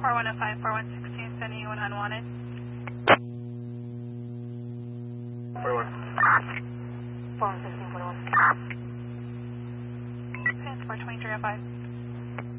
4105, 4116, sending you an unwanted. 41. 4116, 41. Transport 2305.